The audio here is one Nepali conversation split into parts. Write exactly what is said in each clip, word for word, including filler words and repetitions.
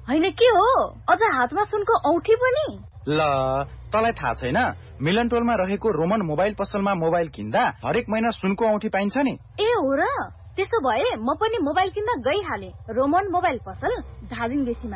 हैन के हो अझ हातमा सुनको औठी पनि? ल तँलाई थाहा छैन मिलन टोलमा रहेको रोमन मोबाइल पसलमा मोबाइल किन्दा हरेक महिना सुनको औठी पाइन्छ नि। ए हो र? त्यसो भए म पनि मोबाइल किन्न गइहाले। रोमन मोबाइल पसल धादिङ बेसीमा।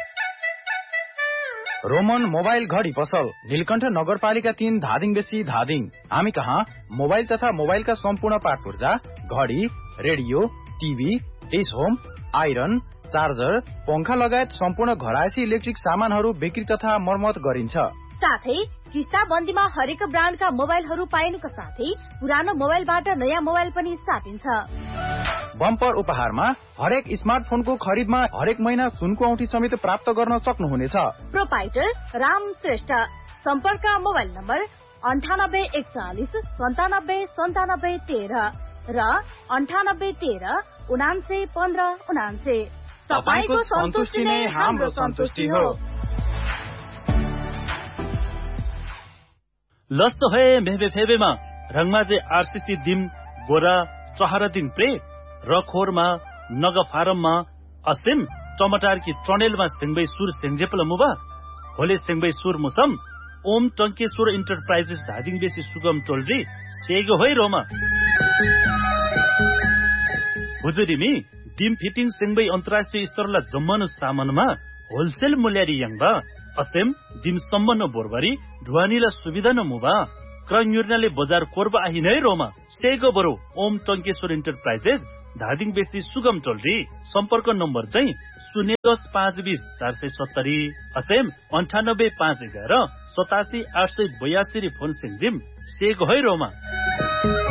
रोमन मोबाइल घडी पसल नीलकण्ठ नगरपालिका तीन धादिङ बेसी धादिङ। हामी कहाँ मोबाइल तथा मोबाइलका सम्पूर्ण पार्ट पुर्जा, घडी, radio, TV, dish home, iron, charger, पंखा लगायत सम्पूर्ण घरायसी इलेक्ट्रिक सामानहरू बिक्री तथा मर्मत गरिन्छ। साथै किस्ता बन्दीमा हरेक ब्रान्डका मोबाइलहरू पाइनुका साथै पुरानो मोबाइलबाट नयाँ मोबाइल पनि साटिन्छ। बम्पर उपहारमा हरेक स्मार्टफोनको खरिदमा हरेक महिना सुनको औठी समेत प्राप्त गर्न सक्नुहुनेछ। प्रोपाइटर राम श्रेष्ठ। सम्पर्क मोबाइल नम्बर अन्ठानब्बे एकचालिस सन्तानब्बे सन्तानब्बे तेह्र र अन्ठानब्बे तेह्र उनान्से पन्ध्र उनान्से। तपाईको सन्तुष्टि नै हाम्रो सन्तुष्टि हो। लस्सो है मेहबे फेबेमा रङमाजे आरसीसी दिम बोरा चहरा दिन प्रे रखोरमा नग फारममा अस्तिम टमाटर की ट्रनेलमा सिंगबै सुर सेंजेपल मुबा होले सिंगबै सुर मुसम ओम टंकेश्वर इन्टरप्राइजेस धादिङ बेसी सुगम टोलरी सेगो होइ रोमा हुजुरिमी दिम फिटिङ सिंगबै अन्तर्राष्ट्रिय स्तरला जम्मनु सामानमा होलसेल मूल्यरी यङबा अस्तेम दिम सम्बन्ध बोरबरी ढुवानीला सुविधा न मुबा क्रन्युर्नाले बजार कोर्बा आहि नै रोमा सेगो बरो ओम टंकेश्वर इन्टरप्राइजेस धादिङ बेसी सुगम टोलरी। सम्पर्क नम्बर चाहिँ शून्य दस पाँच बीस चार सय सत्तरी अस्तेम अन्ठानब्बे पाँच एघार सतासी आठ सय बयासी फोन सिंजिम सेगो है रोमा।